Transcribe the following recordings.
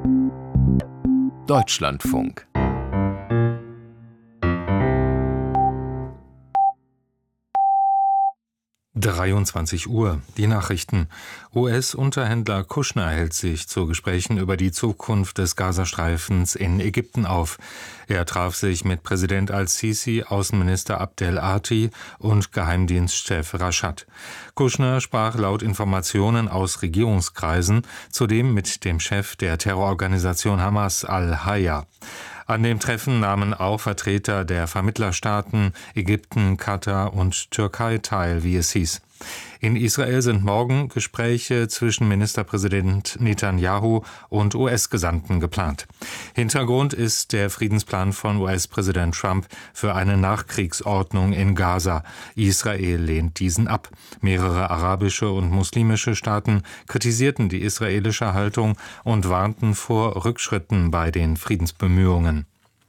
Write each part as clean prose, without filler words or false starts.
Deutschlandfunk. Uhr. Die Nachrichten. US-Unterhändler Kushner hält sich zu Gesprächen über die Zukunft des Gazastreifens in Ägypten auf. Er traf sich mit Präsident al-Sisi, Außenminister Abdel Ati und Geheimdienstchef Rashad. Kushner sprach laut Informationen aus Regierungskreisen zudem mit dem Chef der Terrororganisation Hamas al-Hayya. An dem Treffen nahmen auch Vertreter der Vermittlerstaaten Ägypten, Katar und Türkei teil, wie es hieß. In Israel sind morgen Gespräche zwischen Ministerpräsident Netanyahu und US-Gesandten geplant. Hintergrund ist der Friedensplan von US-Präsident Trump für eine Nachkriegsordnung in Gaza. Israel lehnt diesen ab. Mehrere arabische und muslimische Staaten kritisierten die israelische Haltung und warnten vor Rückschritten bei den Friedensbemühungen.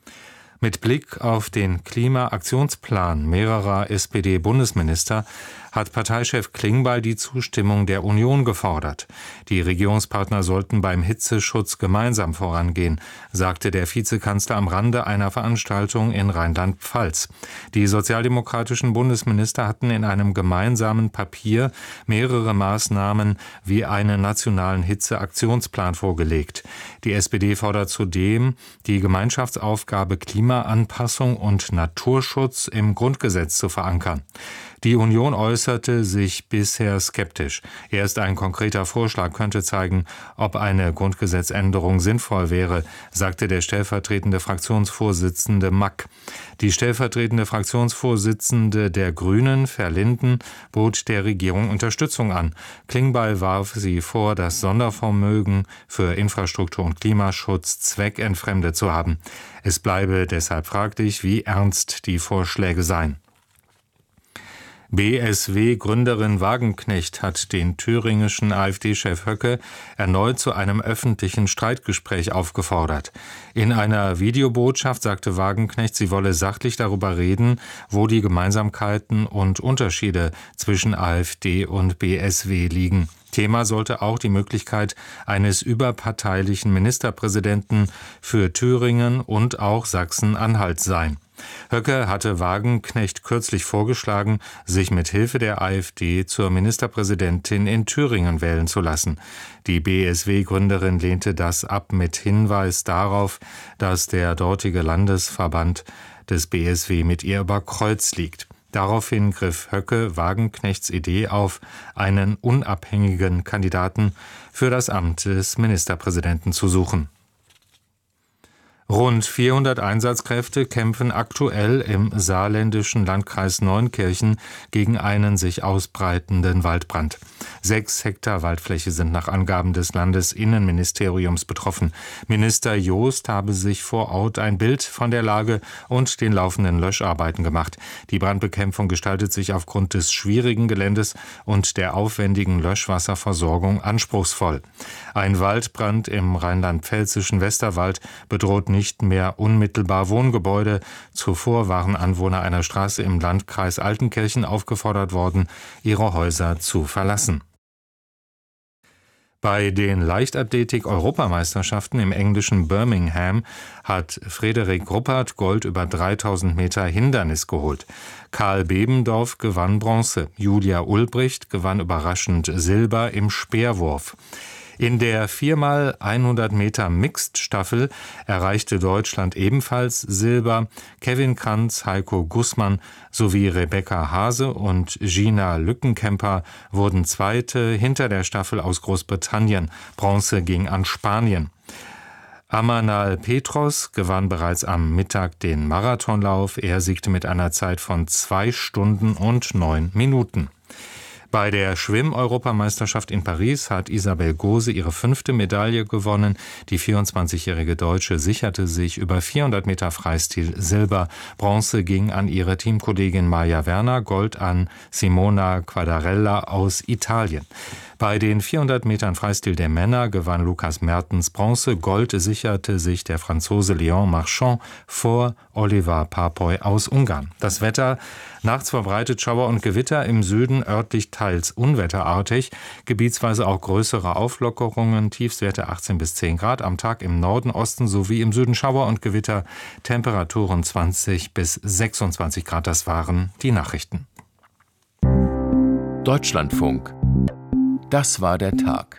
Mit Blick auf den Klimaaktionsplan mehrerer SPD-Bundesminister hat Parteichef Klingbeil die Zustimmung der Union gefordert. Die Regierungspartner sollten beim Hitzeschutz gemeinsam vorangehen, sagte der Vizekanzler am Rande einer Veranstaltung in Rheinland-Pfalz. Die sozialdemokratischen Bundesminister hatten in einem gemeinsamen Papier mehrere Maßnahmen wie einen nationalen Hitzeaktionsplan vorgelegt. Die SPD fordert zudem, die Gemeinschaftsaufgabe Klimaanpassung und Naturschutz im Grundgesetz zu verankern. Die Union äußerte sich bisher skeptisch. Erst ein konkreter Vorschlag könnte zeigen, ob eine Grundgesetzänderung sinnvoll wäre, sagte der stellvertretende Fraktionsvorsitzende Mack. Die stellvertretende Fraktionsvorsitzende der Grünen, Verlinden, bot der Regierung Unterstützung an. Klingbeil warf sie vor, das Sondervermögen für Infrastruktur und Klimaschutz zweckentfremdet zu haben. Es bleibe deshalb fraglich, wie ernst die Vorschläge seien. BSW-Gründerin Wagenknecht hat den thüringischen AfD-Chef Höcke erneut zu einem öffentlichen Streitgespräch aufgefordert. In einer Videobotschaft sagte Wagenknecht, sie wolle sachlich darüber reden, wo die Gemeinsamkeiten und Unterschiede zwischen AfD und BSW liegen. Thema sollte auch die Möglichkeit eines überparteilichen Ministerpräsidenten für Thüringen und auch Sachsen-Anhalt sein. Höcke hatte Wagenknecht kürzlich vorgeschlagen, sich mit Hilfe der AfD zur Ministerpräsidentin in Thüringen wählen zu lassen. Die BSW-Gründerin lehnte das ab mit Hinweis darauf, dass der dortige Landesverband des BSW mit ihr über Kreuz liegt. Daraufhin griff Höcke Wagenknechts Idee auf, einen unabhängigen Kandidaten für das Amt des Ministerpräsidenten zu suchen. Rund 400 Einsatzkräfte kämpfen aktuell im saarländischen Landkreis Neunkirchen gegen einen sich ausbreitenden Waldbrand. 6 Hektar Waldfläche sind nach Angaben des Landesinnenministeriums betroffen. Minister Joost habe sich vor Ort ein Bild von der Lage und den laufenden Löscharbeiten gemacht. Die Brandbekämpfung gestaltet sich aufgrund des schwierigen Geländes und der aufwendigen Löschwasserversorgung anspruchsvoll. Ein Waldbrand im rheinland-pfälzischen Westerwald bedroht nicht mehr unmittelbar Wohngebäude. Zuvor waren Anwohner einer Straße im Landkreis Altenkirchen aufgefordert worden, ihre Häuser zu verlassen. Bei den Leichtathletik-Europameisterschaften im englischen Birmingham hat Frederik Ruppert Gold über 3000 Meter Hindernis geholt. Karl Bebendorf gewann Bronze. Julia Ulbricht gewann überraschend Silber im Speerwurf. In der 4x100 Meter Mixed-Staffel erreichte Deutschland ebenfalls Silber. Kevin Kranz, Heiko Gußmann sowie Rebecca Hase und Gina Lückenkämper wurden Zweite hinter der Staffel aus Großbritannien. Bronze ging an Spanien. Amanal Petros gewann bereits am Mittag den Marathonlauf. Er siegte mit einer Zeit von 2 Stunden und 9 Minuten. Bei der Schwimm-Europameisterschaft in Paris hat Isabel Gose ihre 5. Medaille gewonnen. Die 24-jährige Deutsche sicherte sich über 400 Meter Freistil Silber. Bronze ging an ihre Teamkollegin Maja Werner, Gold an Simona Quadarella aus Italien. Bei den 400 Metern Freistil der Männer gewann Lukas Mertens Bronze. Gold sicherte sich der Franzose Léon Marchand vor Oliver Papoy aus Ungarn. Das Wetter: nachts verbreitet Schauer und Gewitter, im Süden örtlich teils unwetterartig, gebietsweise auch größere Auflockerungen, Tiefstwerte 18 bis 10 Grad, am Tag im Norden, Osten sowie im Süden Schauer und Gewitter, Temperaturen 20 bis 26 Grad. Das waren die Nachrichten. Deutschlandfunk. Das war der Tag.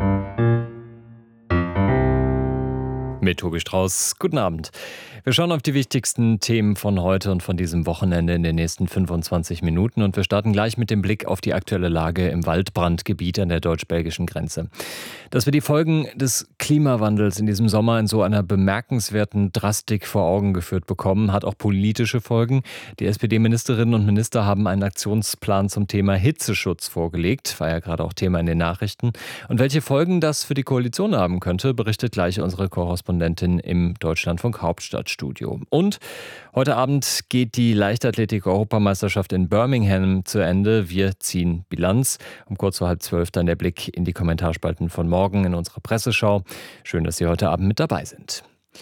Mit Tobi Strauß. Guten Abend. Wir schauen auf die wichtigsten Themen von heute und von diesem Wochenende in den nächsten 25 Minuten. Und wir starten gleich mit dem Blick auf die aktuelle Lage im Waldbrandgebiet an der deutsch-belgischen Grenze. Dass wir die Folgen des Klimawandels in diesem Sommer in so einer bemerkenswerten Drastik vor Augen geführt bekommen, hat auch politische Folgen. Die SPD-Ministerinnen und Minister haben einen Aktionsplan zum Thema Hitzeschutz vorgelegt. War ja gerade auch Thema in den Nachrichten. Und welche Folgen das für die Koalition haben könnte, berichtet gleich unsere Korrespondentin im Deutschlandfunk Hauptstadtstudio. Und heute Abend geht die Leichtathletik-Europameisterschaft in Birmingham zu Ende. Wir ziehen Bilanz. Um kurz vor 11:30 dann der Blick in die Kommentarspalten von morgen in unserer Presseschau. Schön, dass Sie heute Abend mit dabei sind.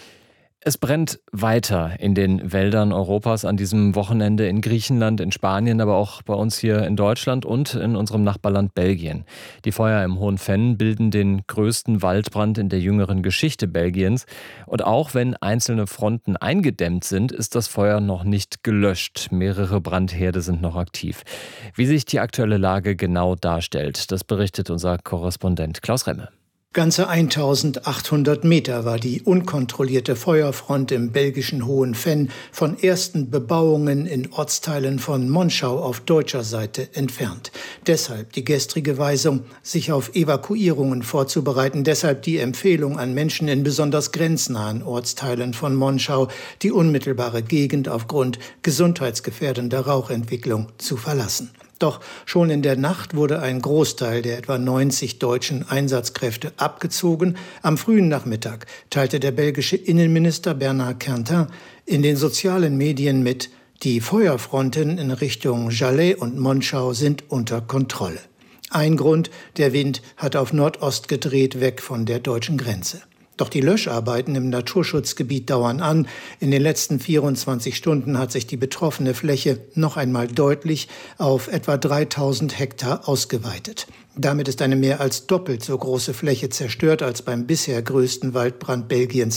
Es brennt weiter in den Wäldern Europas an diesem Wochenende in Griechenland, in Spanien, aber auch bei uns hier in Deutschland und in unserem Nachbarland Belgien. Die Feuer im Hohen Venn bilden den größten Waldbrand in der jüngeren Geschichte Belgiens. Und auch wenn einzelne Fronten eingedämmt sind, ist das Feuer noch nicht gelöscht. Mehrere Brandherde sind noch aktiv. Wie sich die aktuelle Lage genau darstellt, das berichtet unser Korrespondent Klaus Remme. Ganze 1800 Meter war die unkontrollierte Feuerfront im belgischen Hohen Venn von ersten Bebauungen in Ortsteilen von Monschau auf deutscher Seite entfernt. Deshalb die gestrige Weisung, sich auf Evakuierungen vorzubereiten. Deshalb die Empfehlung an Menschen in besonders grenznahen Ortsteilen von Monschau, die unmittelbare Gegend aufgrund gesundheitsgefährdender Rauchentwicklung zu verlassen. Doch schon in der Nacht wurde ein Großteil der etwa 90 deutschen Einsatzkräfte abgezogen. Am frühen Nachmittag teilte der belgische Innenminister Bernard Quentin in den sozialen Medien mit, die Feuerfronten in Richtung Jallet und Monschau sind unter Kontrolle. Ein Grund, der Wind hat auf Nordost gedreht, weg von der deutschen Grenze. Doch die Löscharbeiten im Naturschutzgebiet dauern an. In den letzten 24 Stunden hat sich die betroffene Fläche noch einmal deutlich auf etwa 3000 Hektar ausgeweitet. Damit ist eine mehr als doppelt so große Fläche zerstört als beim bisher größten Waldbrand Belgiens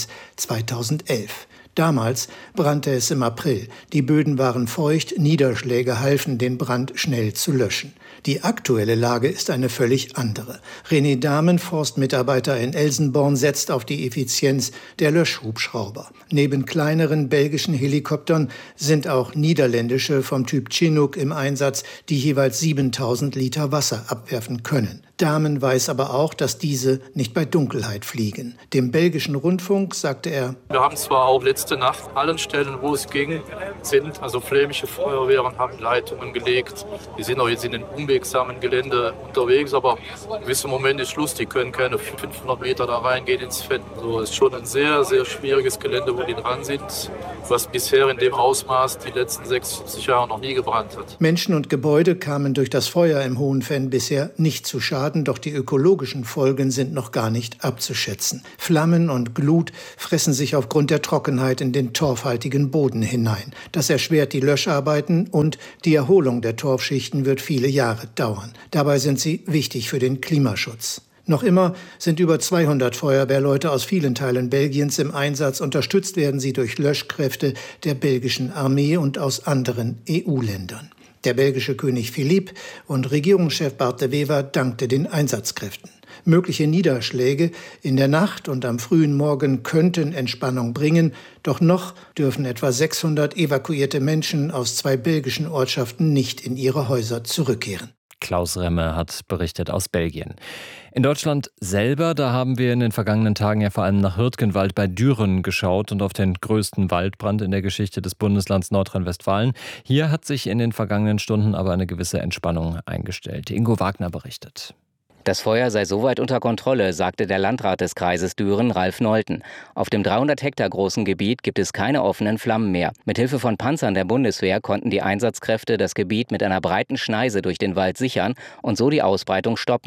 2011. Damals brannte es im April. Die Böden waren feucht, Niederschläge halfen, den Brand schnell zu löschen. Die aktuelle Lage ist eine völlig andere. René Dahmen, Forstmitarbeiter in Elsenborn, setzt auf die Effizienz der Löschhubschrauber. Neben kleineren belgischen Helikoptern sind auch niederländische vom Typ Chinook im Einsatz, die jeweils 7000 Liter Wasser abwerfen können. Dahmen weiß aber auch, dass diese nicht bei Dunkelheit fliegen. Dem belgischen Rundfunk sagte er: Wir haben zwar auch letzte Nacht allen Stellen, wo es ging, also flämische Feuerwehren haben Leitungen gelegt. Die sind auch jetzt in den unwegsamen Gelände unterwegs, aber im gewissen Moment ist Schluss. Die können keine 500 Meter da reingehen ins Venn. So ist schon ein sehr, sehr schwieriges Gelände, wo die dran sind, was bisher in dem Ausmaß die letzten 76 Jahre noch nie gebrannt hat. Menschen und Gebäude kamen durch das Feuer im Hohen Venn bisher nicht zu Schaden. Doch die ökologischen Folgen sind noch gar nicht abzuschätzen. Flammen und Glut fressen sich aufgrund der Trockenheit in den torfhaltigen Boden hinein. Das erschwert die Löscharbeiten und die Erholung der Torfschichten wird viele Jahre dauern. Dabei sind sie wichtig für den Klimaschutz. Noch immer sind über 200 Feuerwehrleute aus vielen Teilen Belgiens im Einsatz. Unterstützt werden sie durch Löschkräfte der belgischen Armee und aus anderen EU-Ländern. Der belgische König Philippe und Regierungschef Bart de Wever dankte den Einsatzkräften. Mögliche Niederschläge in der Nacht und am frühen Morgen könnten Entspannung bringen, doch noch dürfen etwa 600 evakuierte Menschen aus 2 belgischen Ortschaften nicht in ihre Häuser zurückkehren. Klaus Remme hat berichtet aus Belgien. In Deutschland selber, da haben wir in den vergangenen Tagen ja vor allem nach Hürtgenwald bei Düren geschaut und auf den größten Waldbrand in der Geschichte des Bundeslands Nordrhein-Westfalen. Hier hat sich in den vergangenen Stunden aber eine gewisse Entspannung eingestellt. Ingo Wagner berichtet. Das Feuer sei soweit unter Kontrolle, sagte der Landrat des Kreises Düren, Ralf Nolten. Auf dem 300 Hektar großen Gebiet gibt es keine offenen Flammen mehr. Mithilfe von Panzern der Bundeswehr konnten die Einsatzkräfte das Gebiet mit einer breiten Schneise durch den Wald sichern und so die Ausbreitung stoppen.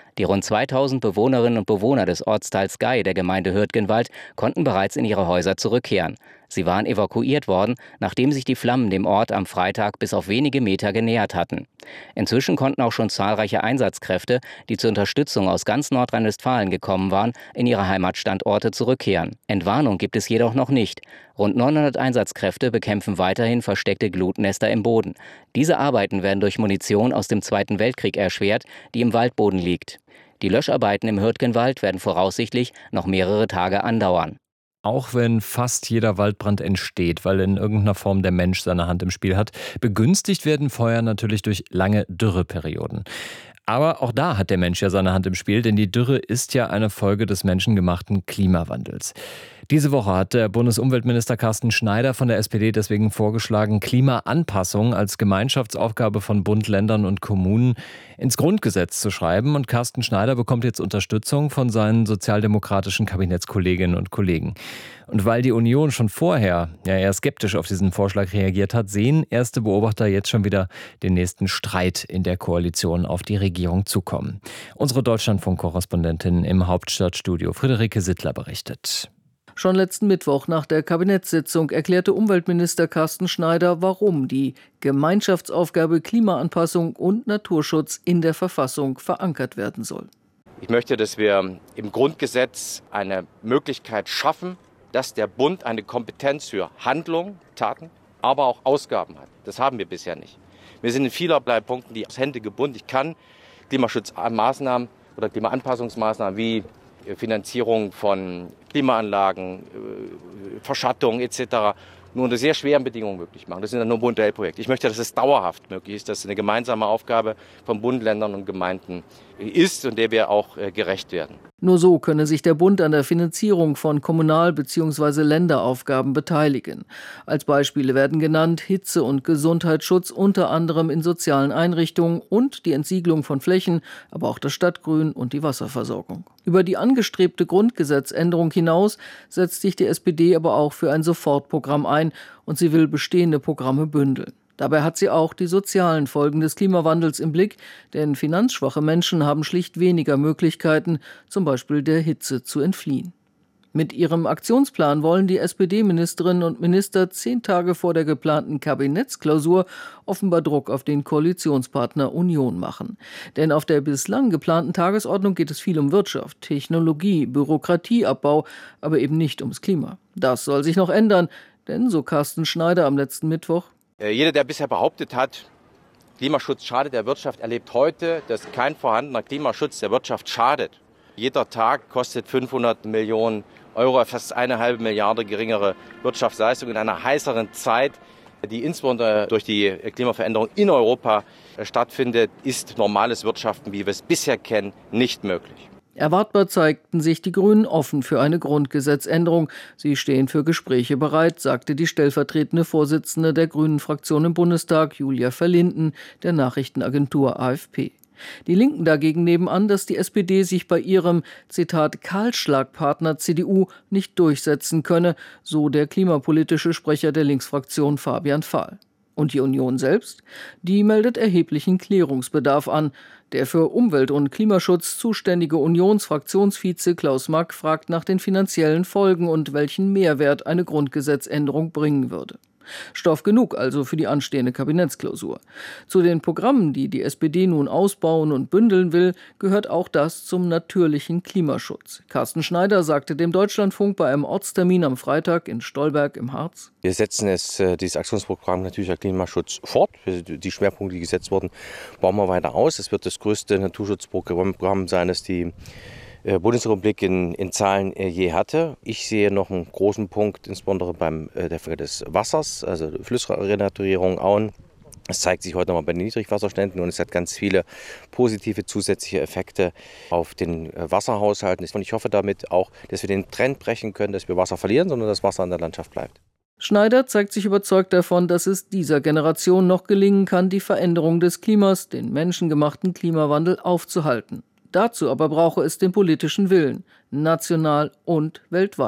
Die rund 2000 Bewohnerinnen und Bewohner des Ortsteils Gey der Gemeinde Hürtgenwald konnten bereits in ihre Häuser zurückkehren. Sie waren evakuiert worden, nachdem sich die Flammen dem Ort am Freitag bis auf wenige Meter genähert hatten. Inzwischen konnten auch schon zahlreiche Einsatzkräfte, die zur Unterstützung aus ganz Nordrhein-Westfalen gekommen waren, in ihre Heimatstandorte zurückkehren. Entwarnung gibt es jedoch noch nicht. Rund 900 Einsatzkräfte bekämpfen weiterhin versteckte Glutnester im Boden. Diese Arbeiten werden durch Munition aus dem Zweiten Weltkrieg erschwert, die im Waldboden liegt. Die Löscharbeiten im Hürtgenwald werden voraussichtlich noch mehrere Tage andauern. Auch wenn fast jeder Waldbrand entsteht, weil in irgendeiner Form der Mensch seine Hand im Spiel hat, begünstigt werden Feuer natürlich durch lange Dürreperioden. Aber auch da hat der Mensch ja seine Hand im Spiel, denn die Dürre ist ja eine Folge des menschengemachten Klimawandels. Diese Woche hat der Bundesumweltminister Carsten Schneider von der SPD deswegen vorgeschlagen, Klimaanpassung als Gemeinschaftsaufgabe von Bund, Ländern und Kommunen ins Grundgesetz zu schreiben. Und Carsten Schneider bekommt jetzt Unterstützung von seinen sozialdemokratischen Kabinettskolleginnen und Kollegen. Und weil die Union schon vorher eher skeptisch auf diesen Vorschlag reagiert hat, sehen erste Beobachter jetzt schon wieder den nächsten Streit in der Koalition auf die Regierung zukommen. Unsere Deutschlandfunk-Korrespondentin im Hauptstadtstudio Friederike Sittler berichtet. Schon letzten Mittwoch nach der Kabinettssitzung erklärte Umweltminister Carsten Schneider, warum die Gemeinschaftsaufgabe Klimaanpassung und Naturschutz in der Verfassung verankert werden soll. Ich möchte, dass wir im Grundgesetz eine Möglichkeit schaffen, dass der Bund eine Kompetenz für Handlung, Taten, aber auch Ausgaben hat. Das haben wir bisher nicht. Wir sind in vielerlei Punkten die Hände gebunden. Ich kann Klimaschutzmaßnahmen oder Klimaanpassungsmaßnahmen wie Finanzierung von Klimaanlagen, Verschattung etc. nur unter sehr schweren Bedingungen möglich machen. Das sind dann nur Modellprojekte. Ich möchte, dass es dauerhaft möglich ist, dass es eine gemeinsame Aufgabe von Bund, Ländern und Gemeinden ist und der wir auch gerecht werden. Nur so könne sich der Bund an der Finanzierung von Kommunal- bzw. Länderaufgaben beteiligen. Als Beispiele werden genannt Hitze- und Gesundheitsschutz, unter anderem in sozialen Einrichtungen und die Entsiegelung von Flächen, aber auch das Stadtgrün und die Wasserversorgung. Über die angestrebte Grundgesetzänderung hinaus setzt sich die SPD aber auch für ein Sofortprogramm ein und sie will bestehende Programme bündeln. Dabei hat sie auch die sozialen Folgen des Klimawandels im Blick, denn finanzschwache Menschen haben schlicht weniger Möglichkeiten, zum Beispiel der Hitze zu entfliehen. Mit ihrem Aktionsplan wollen die SPD-Ministerinnen und Minister 10 Tage vor der geplanten Kabinettsklausur offenbar Druck auf den Koalitionspartner Union machen. Denn auf der bislang geplanten Tagesordnung geht es viel um Wirtschaft, Technologie, Bürokratieabbau, aber eben nicht ums Klima. Das soll sich noch ändern, denn, so Carsten Schneider am letzten Mittwoch, jeder, der bisher behauptet hat, Klimaschutz schadet der Wirtschaft, erlebt heute, dass kein vorhandener Klimaschutz der Wirtschaft schadet. Jeder Tag kostet 500 Millionen Euro, fast 1,5 Milliarde geringere Wirtschaftsleistung in einer heißeren Zeit, die insbesondere durch die Klimaveränderung in Europa stattfindet, ist normales Wirtschaften, wie wir es bisher kennen, nicht möglich. Erwartbar zeigten sich die Grünen offen für eine Grundgesetzänderung. Sie stehen für Gespräche bereit, sagte die stellvertretende Vorsitzende der Grünen-Fraktion im Bundestag, Julia Verlinden, der Nachrichtenagentur AFP. Die Linken dagegen nehmen an, dass die SPD sich bei ihrem, Zitat, Kahlschlagpartner CDU nicht durchsetzen könne, so der klimapolitische Sprecher der Linksfraktion Fabian Fahl. Und die Union selbst? Die meldet erheblichen Klärungsbedarf an. Der für Umwelt- und Klimaschutz zuständige Unionsfraktionsvize Klaus Mack fragt nach den finanziellen Folgen und welchen Mehrwert eine Grundgesetzänderung bringen würde. Stoff genug also für die anstehende Kabinettsklausur. Zu den Programmen, die die SPD nun ausbauen und bündeln will, gehört auch das zum natürlichen Klimaschutz. Carsten Schneider sagte dem Deutschlandfunk bei einem Ortstermin am Freitag in Stolberg im Harz: Wir setzen dieses Aktionsprogramm natürlicher Klimaschutz fort. Die Schwerpunkte, die gesetzt wurden, bauen wir weiter aus. Es wird das größte Naturschutzprogramm sein, das die Bundesrepublik in Zahlen je hatte. Ich sehe noch einen großen Punkt, insbesondere beim der Frage des Wassers, also Flussrenaturierung, Auen. Es zeigt sich heute nochmal bei den Niedrigwasserständen und es hat ganz viele positive zusätzliche Effekte auf den Wasserhaushalten. Und ich hoffe damit auch, dass wir den Trend brechen können, dass wir Wasser verlieren, sondern dass Wasser in der Landschaft bleibt. Schneider zeigt sich überzeugt davon, dass es dieser Generation noch gelingen kann, die Veränderung des Klimas, den menschengemachten Klimawandel, aufzuhalten. Dazu aber brauche es den politischen Willen, national und weltweit.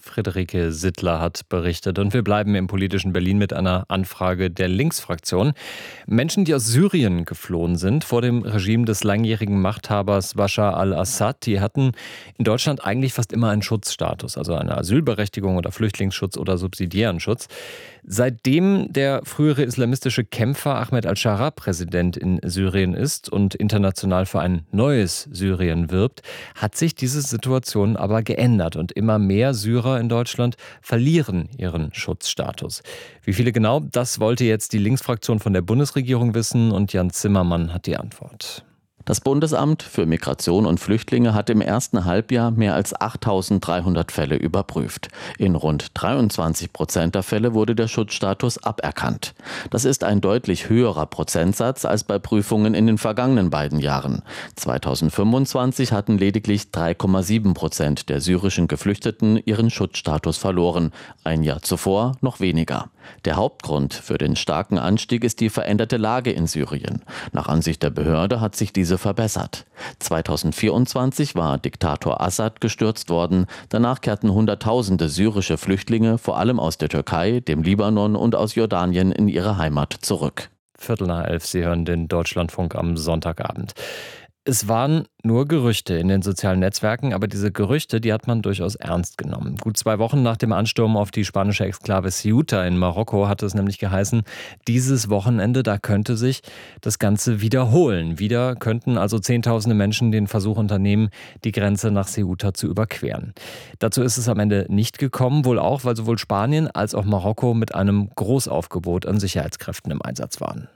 Friederike Sittler hat berichtet. Und wir bleiben im politischen Berlin mit einer Anfrage der Linksfraktion. Menschen, die aus Syrien geflohen sind vor dem Regime des langjährigen Machthabers Bashar al-Assad, die hatten in Deutschland eigentlich fast immer einen Schutzstatus, also eine Asylberechtigung oder Flüchtlingsschutz oder subsidiären Schutz. Seitdem der frühere islamistische Kämpfer Ahmed al-Shara Präsident in Syrien ist und international für ein neues Syrien wirbt, hat sich diese Situation aber geändert und immer mehr Syrer in Deutschland verlieren ihren Schutzstatus. Wie viele genau, das wollte jetzt die Linksfraktion von der Bundesregierung wissen und Jan Zimmermann hat die Antwort. Das Bundesamt für Migration und Flüchtlinge hat im ersten Halbjahr mehr als 8.300 Fälle überprüft. In rund 23% der Fälle wurde der Schutzstatus aberkannt. Das ist ein deutlich höherer Prozentsatz als bei Prüfungen in den vergangenen beiden Jahren. 2025 hatten lediglich 3,7% der syrischen Geflüchteten ihren Schutzstatus verloren. Ein Jahr zuvor noch weniger. Der Hauptgrund für den starken Anstieg ist die veränderte Lage in Syrien. Nach Ansicht der Behörde hat sich diese verbessert. 2024 war Diktator Assad gestürzt worden. Danach kehrten Hunderttausende syrische Flüchtlinge, vor allem aus der Türkei, dem Libanon und aus Jordanien, in ihre Heimat zurück. 11:15, Sie hören den Deutschlandfunk am Sonntagabend. Es waren nur Gerüchte in den sozialen Netzwerken, aber diese Gerüchte, die hat man durchaus ernst genommen. Gut 2 Wochen nach dem Ansturm auf die spanische Exklave Ceuta in Marokko hat es nämlich geheißen, dieses Wochenende, da könnte sich das Ganze wiederholen. Wieder könnten also Zehntausende Menschen den Versuch unternehmen, die Grenze nach Ceuta zu überqueren. Dazu ist es am Ende nicht gekommen, wohl auch, weil sowohl Spanien als auch Marokko mit einem Großaufgebot an Sicherheitskräften im Einsatz waren.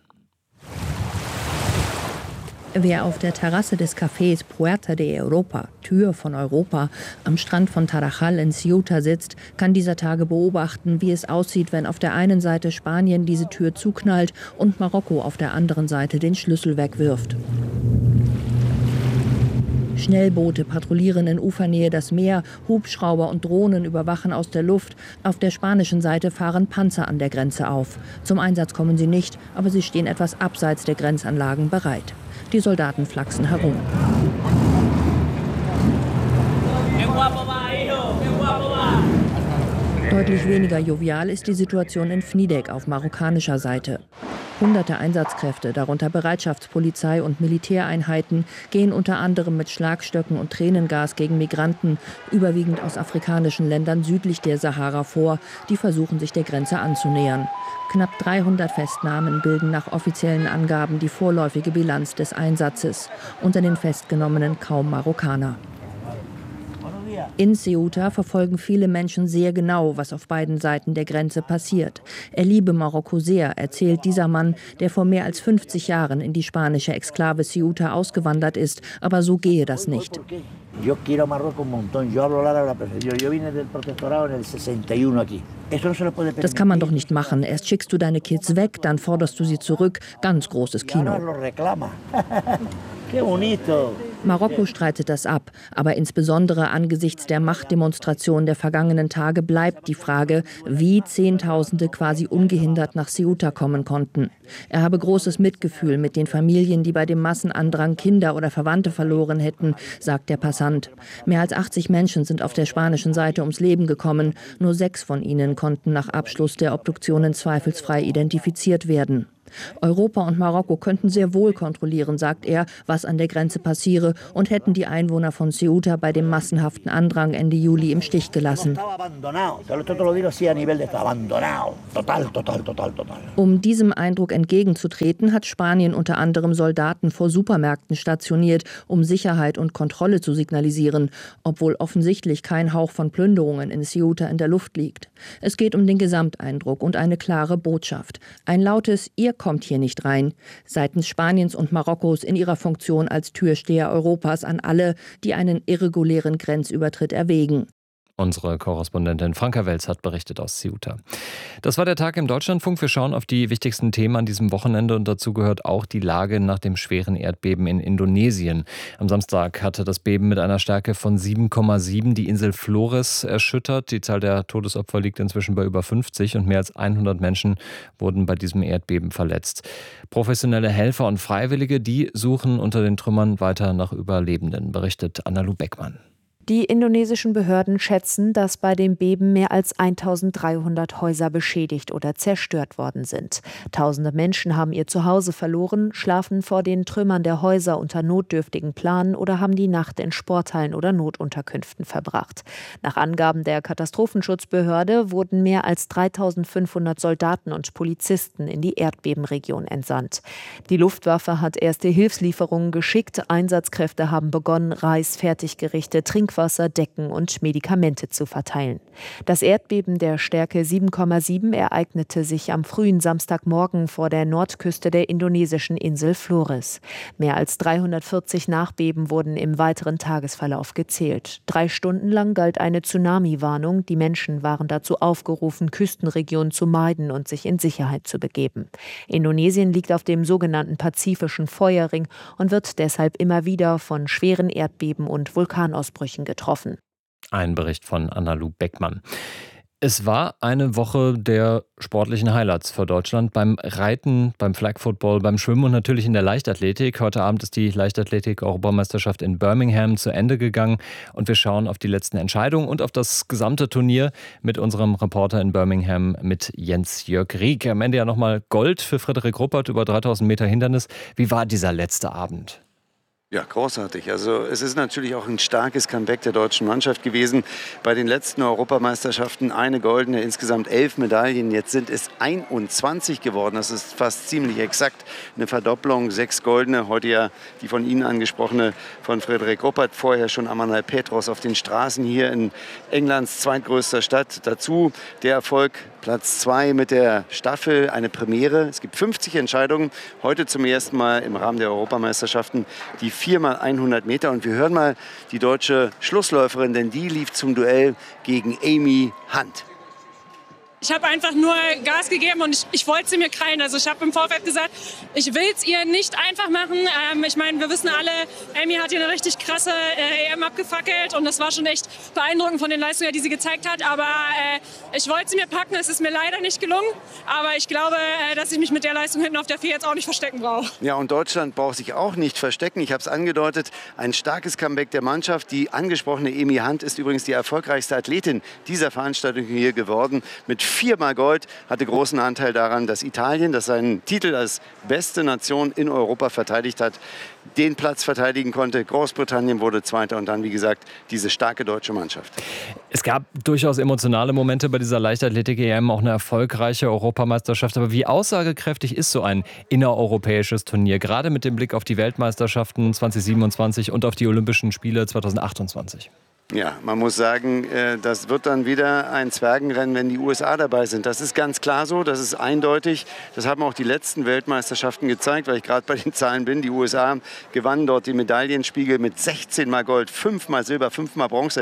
Wer auf der Terrasse des Cafés Puerta de Europa, Tür von Europa, am Strand von Tarajal in Ceuta sitzt, kann dieser Tage beobachten, wie es aussieht, wenn auf der einen Seite Spanien diese Tür zuknallt und Marokko auf der anderen Seite den Schlüssel wegwirft. Schnellboote patrouillieren in Ufernähe das Meer, Hubschrauber und Drohnen überwachen aus der Luft. Auf der spanischen Seite fahren Panzer an der Grenze auf. Zum Einsatz kommen sie nicht, aber sie stehen etwas abseits der Grenzanlagen bereit. Die Soldaten flachsen herum. Deutlich weniger jovial ist die Situation in Fnidek auf marokkanischer Seite. Hunderte Einsatzkräfte, darunter Bereitschaftspolizei und Militäreinheiten, gehen unter anderem mit Schlagstöcken und Tränengas gegen Migranten, überwiegend aus afrikanischen Ländern südlich der Sahara, vor, die versuchen, sich der Grenze anzunähern. Knapp 300 Festnahmen bilden nach offiziellen Angaben die vorläufige Bilanz des Einsatzes. Unter den Festgenommenen kaum Marokkaner. In Ceuta verfolgen viele Menschen sehr genau, was auf beiden Seiten der Grenze passiert. Er liebe Marokko sehr, erzählt dieser Mann, der vor mehr als 50 Jahren in die spanische Exklave Ceuta ausgewandert ist. Aber so gehe das nicht. Das kann man doch nicht machen. Erst schickst du deine Kids weg, dann forderst du sie zurück. Ganz großes Kino. Marokko streitet das ab, aber insbesondere angesichts der Machtdemonstration der vergangenen Tage bleibt die Frage, wie Zehntausende quasi ungehindert nach Ceuta kommen konnten. Er habe großes Mitgefühl mit den Familien, die bei dem Massenandrang Kinder oder Verwandte verloren hätten, sagt der Passant. Mehr als 80 Menschen sind auf der spanischen Seite ums Leben gekommen. Nur 6 von ihnen konnten nach Abschluss der Obduktionen zweifelsfrei identifiziert werden. Europa und Marokko könnten sehr wohl kontrollieren, sagt er, was an der Grenze passiere, und hätten die Einwohner von Ceuta bei dem massenhaften Andrang Ende Juli im Stich gelassen. Um diesem Eindruck entgegenzutreten, hat Spanien unter anderem Soldaten vor Supermärkten stationiert, um Sicherheit und Kontrolle zu signalisieren, obwohl offensichtlich kein Hauch von Plünderungen in Ceuta in der Luft liegt. Es geht um den Gesamteindruck und eine klare Botschaft. Ein lautes „Ihr kommt hier nicht rein" seitens Spaniens und Marokkos in ihrer Funktion als Türsteher Europas an alle, die einen irregulären Grenzübertritt erwägen. Unsere Korrespondentin Franka Welz hat berichtet aus Ceuta. Das war der Tag im Deutschlandfunk. Wir schauen auf die wichtigsten Themen an diesem Wochenende und dazu gehört auch die Lage nach dem schweren Erdbeben in Indonesien. Am Samstag hatte das Beben mit einer Stärke von 7,7 die Insel Flores erschüttert. Die Zahl der Todesopfer liegt inzwischen bei über 50 und mehr als 100 Menschen wurden bei diesem Erdbeben verletzt. Professionelle Helfer und Freiwillige, die suchen unter den Trümmern weiter nach Überlebenden, berichtet Anna-Lu Beckmann. Die indonesischen Behörden schätzen, dass bei dem Beben mehr als 1300 Häuser beschädigt oder zerstört worden sind. Tausende Menschen haben ihr Zuhause verloren, schlafen vor den Trümmern der Häuser unter notdürftigen Planen oder haben die Nacht in Sporthallen oder Notunterkünften verbracht. Nach Angaben der Katastrophenschutzbehörde wurden mehr als 3500 Soldaten und Polizisten in die Erdbebenregion entsandt. Die Luftwaffe hat erste Hilfslieferungen geschickt. Einsatzkräfte haben begonnen, Reis, Fertiggerichte, Trinkwasser, Decken und Medikamente zu verteilen. Das Erdbeben der Stärke 7,7 ereignete sich am frühen Samstagmorgen vor der Nordküste der indonesischen Insel Flores. Mehr als 340 Nachbeben wurden im weiteren Tagesverlauf gezählt. 3 Stunden lang galt eine Tsunami-Warnung. Die Menschen waren dazu aufgerufen, Küstenregionen zu meiden und sich in Sicherheit zu begeben. Indonesien liegt auf dem sogenannten Pazifischen Feuerring und wird deshalb immer wieder von schweren Erdbeben und Vulkanausbrüchen getroffen. Ein Bericht von Anna-Lu Beckmann. Es war eine Woche der sportlichen Highlights für Deutschland beim Reiten, beim Flag Football, beim Schwimmen und natürlich in der Leichtathletik. Heute Abend ist die Leichtathletik-Europameisterschaft in Birmingham zu Ende gegangen und wir schauen auf die letzten Entscheidungen und auf das gesamte Turnier mit unserem Reporter in Birmingham, mit Jens-Jörg Rieck. Am Ende ja nochmal Gold für Frederik Ruppert über 3000 Meter Hindernis. Wie war dieser letzte Abend? Ja, großartig. Also es ist natürlich auch ein starkes Comeback der deutschen Mannschaft gewesen. Bei den letzten Europameisterschaften eine goldene, insgesamt 11 Medaillen. Jetzt sind es 21 geworden. Das ist fast ziemlich exakt eine Verdopplung. 6 goldene, heute ja die von Ihnen angesprochene von Frederik Ruppert. Vorher schon Amanal Petros auf den Straßen hier in Englands zweitgrößter Stadt. Dazu der Erfolg Platz 2 mit der Staffel, eine Premiere. Es gibt 50 Entscheidungen. Heute zum ersten Mal im Rahmen der Europameisterschaften die 4x100 Meter. Und wir hören mal die deutsche Schlussläuferin, denn die lief zum Duell gegen Amy Hunt. Ich habe einfach nur Gas gegeben und ich wollte sie mir krallen. Also ich habe im Vorfeld gesagt, ich will es ihr nicht einfach machen. Ich meine, wir wissen alle, Amy hat hier eine richtig krasse EM abgefackelt und das war schon echt beeindruckend von den Leistungen, die sie gezeigt hat. Aber ich wollte sie mir packen, es ist mir leider nicht gelungen. Aber ich glaube, dass ich mich mit der Leistung hinten auf der 4 jetzt auch nicht verstecken brauche. Ja, und Deutschland braucht sich auch nicht verstecken. Ich habe es angedeutet, ein starkes Comeback der Mannschaft. Die angesprochene Amy Hunt ist übrigens die erfolgreichste Athletin dieser Veranstaltung hier geworden. Mit 4-mal Gold, hatte großen Anteil daran, dass Italien, das seinen Titel als beste Nation in Europa verteidigt hat, den Platz verteidigen konnte. Großbritannien wurde Zweiter und dann, wie gesagt, diese starke deutsche Mannschaft. Es gab durchaus emotionale Momente bei dieser Leichtathletik-EM, auch eine erfolgreiche Europameisterschaft. Aber wie aussagekräftig ist so ein innereuropäisches Turnier, gerade mit dem Blick auf die Weltmeisterschaften 2027 und auf die Olympischen Spiele 2028? Ja, man muss sagen, das wird dann wieder ein Zwergenrennen, wenn die USA dabei sind. Das ist ganz klar so, das ist eindeutig. Das haben auch die letzten Weltmeisterschaften gezeigt, weil ich gerade bei den Zahlen bin. Die USA gewannen dort den Medaillenspiegel mit 16-mal Gold, 5-mal Silber, 5-mal Bronze,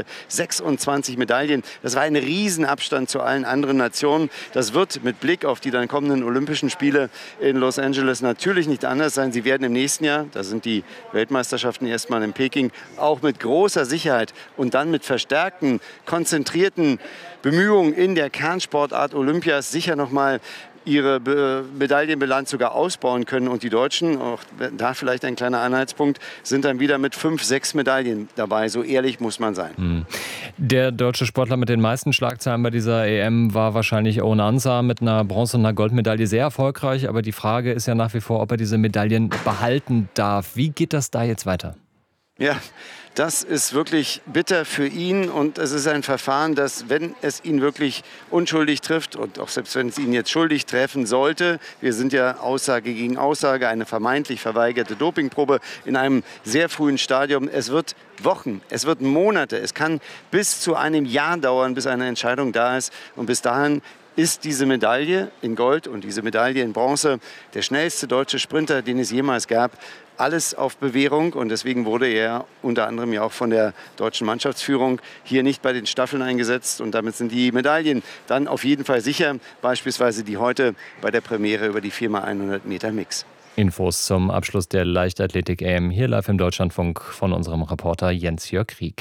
26 Medaillen. Das war ein Riesenabstand zu allen anderen Nationen. Das wird mit Blick auf die dann kommenden Olympischen Spiele in Los Angeles natürlich nicht anders sein. Sie werden im nächsten Jahr, da sind die Weltmeisterschaften erstmal in Peking, auch mit großer Sicherheit und dann mit verstärkten, konzentrierten Bemühungen in der Kernsportart Olympias sicher noch mal ihre Medaillenbilanz sogar ausbauen können. Und die Deutschen, auch da vielleicht ein kleiner Anhaltspunkt, sind dann wieder mit 5, 6 Medaillen dabei. So ehrlich muss man sein. Der deutsche Sportler mit den meisten Schlagzeilen bei dieser EM war wahrscheinlich Owen Ansah mit einer Bronze- und einer Goldmedaille, sehr erfolgreich. Aber die Frage ist ja nach wie vor, ob er diese Medaillen behalten darf. Wie geht das da jetzt weiter? Ja, das ist wirklich bitter für ihn und es ist ein Verfahren, das, wenn es ihn wirklich unschuldig trifft und auch selbst wenn es ihn jetzt schuldig treffen sollte, wir sind ja Aussage gegen Aussage, eine vermeintlich verweigerte Dopingprobe in einem sehr frühen Stadium. Es wird Wochen, es wird Monate, es kann bis zu einem Jahr dauern, bis eine Entscheidung da ist und bis dahin ist diese Medaille in Gold und diese Medaille in Bronze der schnellste deutsche Sprinter, den es jemals gab. Alles auf Bewährung und deswegen wurde er unter anderem ja auch von der deutschen Mannschaftsführung hier nicht bei den Staffeln eingesetzt und damit sind die Medaillen dann auf jeden Fall sicher, beispielsweise die heute bei der Premiere über die 4x100 Meter Mix. Infos zum Abschluss der Leichtathletik-EM hier live im Deutschlandfunk von unserem Reporter Jens-Jörg Rieck.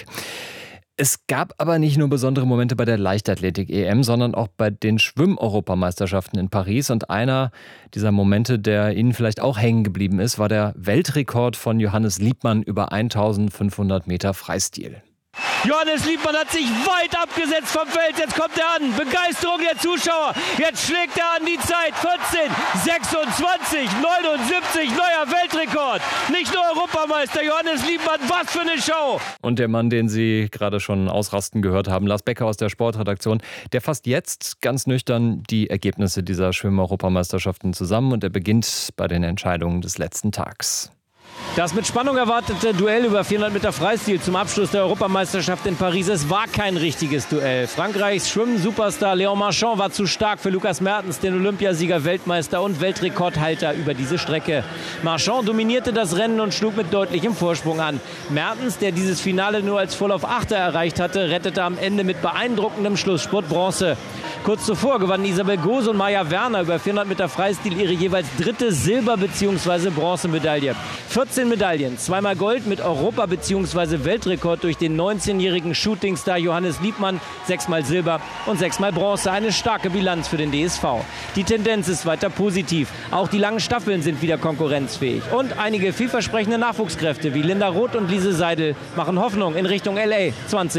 Es gab aber nicht nur besondere Momente bei der Leichtathletik-EM, sondern auch bei den Schwimm-Europameisterschaften in Paris. Und einer dieser Momente, der Ihnen vielleicht auch hängen geblieben ist, war der Weltrekord von Johannes Liebmann über 1500 Meter Freistil. Johannes Liebmann hat sich weit abgesetzt vom Feld. Jetzt kommt er an. Begeisterung der Zuschauer. Jetzt schlägt er an die Zeit. 14, 26, 79. Neuer Weltrekord. Nicht nur Europameister Johannes Liebmann. Was für eine Show. Und der Mann, den Sie gerade schon ausrasten gehört haben, Lars Becker aus der Sportredaktion, der fasst jetzt ganz nüchtern die Ergebnisse dieser Schwimm-Europameisterschaften zusammen und er beginnt bei den Entscheidungen des letzten Tags. Das mit Spannung erwartete Duell über 400 Meter Freistil zum Abschluss der Europameisterschaft in Paris, es war kein richtiges Duell. Frankreichs Schwimmen-Superstar Léon Marchand war zu stark für Lukas Mertens, den Olympiasieger, Weltmeister und Weltrekordhalter über diese Strecke. Marchand dominierte das Rennen und schlug mit deutlichem Vorsprung an. Mertens, der dieses Finale nur als Vorlauf-Achter erreicht hatte, rettete am Ende mit beeindruckendem Schlussspurt Bronze. Kurz zuvor gewannen Isabel Gose und Maja Werner über 400 Meter Freistil ihre jeweils dritte Silber- bzw. Bronzemedaille. 14 Medaillen, zweimal Gold mit Europa- bzw. Weltrekord durch den 19-jährigen Shootingstar Johannes Liebmann, 6-mal Silber und 6-mal Bronze. Eine starke Bilanz für den DSV. Die Tendenz ist weiter positiv. Auch die langen Staffeln sind wieder konkurrenzfähig. Und einige vielversprechende Nachwuchskräfte wie Linda Roth und Lise Seidel machen Hoffnung in Richtung LA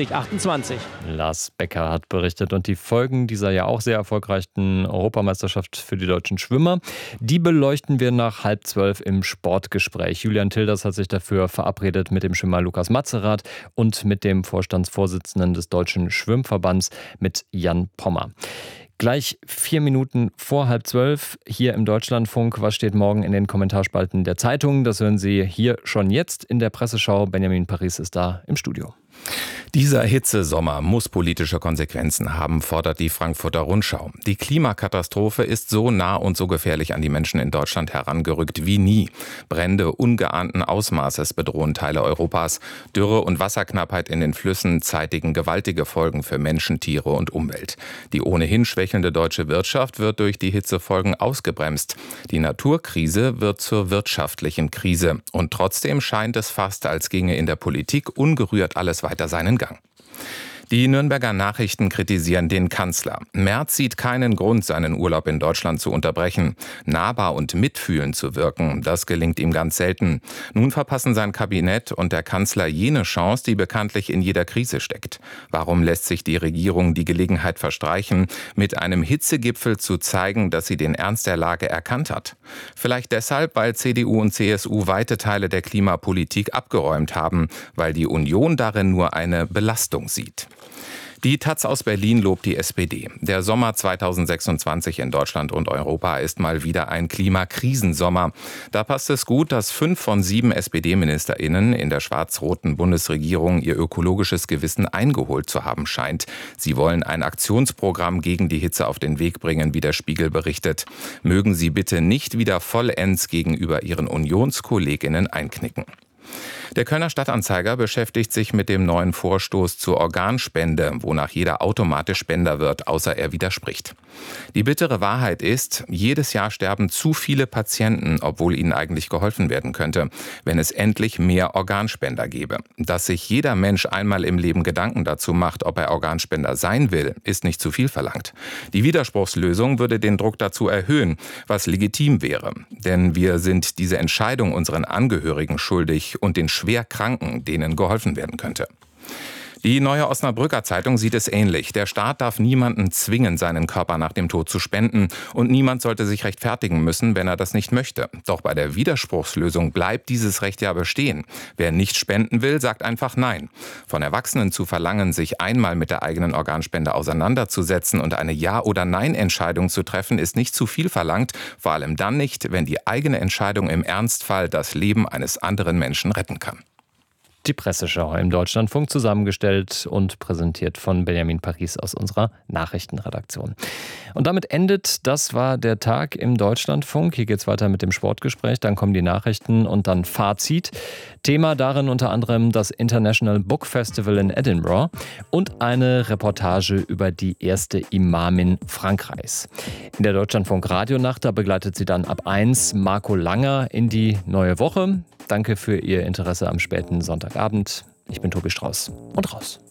2028. Lars Becker hat berichtet und die Folgen dieser ja auch sehr erfolgreichen Europameisterschaft für die deutschen Schwimmer, die beleuchten wir nach 11:30 im Sportgespräch. Julian Tilders hat sich dafür verabredet mit dem Schwimmer Lukas Matzerath und mit dem Vorstandsvorsitzenden des Deutschen Schwimmverbands, mit Jan Pommer. Gleich 4 Minuten vor 11:30 hier im Deutschlandfunk. Was steht morgen in den Kommentarspalten der Zeitungen? Das hören Sie hier schon jetzt in der Presseschau. Benjamin Paris ist da im Studio. Dieser Hitzesommer muss politische Konsequenzen haben, fordert die Frankfurter Rundschau. Die Klimakatastrophe ist so nah und so gefährlich an die Menschen in Deutschland herangerückt wie nie. Brände ungeahnten Ausmaßes bedrohen Teile Europas. Dürre und Wasserknappheit in den Flüssen zeitigen gewaltige Folgen für Menschen, Tiere und Umwelt. Die ohnehin schwächelnde deutsche Wirtschaft wird durch die Hitzefolgen ausgebremst. Die Naturkrise wird zur wirtschaftlichen Krise. Und trotzdem scheint es fast, als ginge in der Politik ungerührt alles weiter seinen Gang. Die Nürnberger Nachrichten kritisieren den Kanzler. Merz sieht keinen Grund, seinen Urlaub in Deutschland zu unterbrechen. Nahbar und mitfühlend zu wirken, das gelingt ihm ganz selten. Nun verpassen sein Kabinett und der Kanzler jene Chance, die bekanntlich in jeder Krise steckt. Warum lässt sich die Regierung die Gelegenheit verstreichen, mit einem Hitzegipfel zu zeigen, dass sie den Ernst der Lage erkannt hat? Vielleicht deshalb, weil CDU und CSU weite Teile der Klimapolitik abgeräumt haben, weil die Union darin nur eine Belastung sieht. Die taz aus Berlin lobt die SPD. Der Sommer 2026 in Deutschland und Europa ist mal wieder ein Klimakrisensommer. Da passt es gut, dass 5 von 7 SPD-MinisterInnen in der schwarz-roten Bundesregierung ihr ökologisches Gewissen eingeholt zu haben scheint. Sie wollen ein Aktionsprogramm gegen die Hitze auf den Weg bringen, wie der Spiegel berichtet. Mögen sie bitte nicht wieder vollends gegenüber ihren UnionskollegInnen einknicken. Der Kölner Stadtanzeiger beschäftigt sich mit dem neuen Vorstoß zur Organspende, wonach jeder automatisch Spender wird, außer er widerspricht. Die bittere Wahrheit ist, jedes Jahr sterben zu viele Patienten, obwohl ihnen eigentlich geholfen werden könnte, wenn es endlich mehr Organspender gäbe. Dass sich jeder Mensch einmal im Leben Gedanken dazu macht, ob er Organspender sein will, ist nicht zu viel verlangt. Die Widerspruchslösung würde den Druck dazu erhöhen, was legitim wäre. Denn wir sind diese Entscheidung unseren Angehörigen schuldig und den Schwerkranken, denen geholfen werden könnte. Die Neue Osnabrücker Zeitung sieht es ähnlich. Der Staat darf niemanden zwingen, seinen Körper nach dem Tod zu spenden. Und niemand sollte sich rechtfertigen müssen, wenn er das nicht möchte. Doch bei der Widerspruchslösung bleibt dieses Recht ja bestehen. Wer nicht spenden will, sagt einfach Nein. Von Erwachsenen zu verlangen, sich einmal mit der eigenen Organspende auseinanderzusetzen und eine Ja- oder Nein-Entscheidung zu treffen, ist nicht zu viel verlangt. Vor allem dann nicht, wenn die eigene Entscheidung im Ernstfall das Leben eines anderen Menschen retten kann. Die Presseschau im Deutschlandfunk, zusammengestellt und präsentiert von Benjamin Paris aus unserer Nachrichtenredaktion. Und damit endet Das war der Tag im Deutschlandfunk. Hier geht's weiter mit dem Sportgespräch, dann kommen die Nachrichten und dann Fazit. Thema darin unter anderem das International Book Festival in Edinburgh und eine Reportage über die erste Imamin Frankreichs. In der Deutschlandfunk Radionacht, da begleitet sie dann ab 1 Marco Langer in die neue Woche. Danke für Ihr Interesse am späten Sonntagabend. Ich bin Tobi Strauß und raus.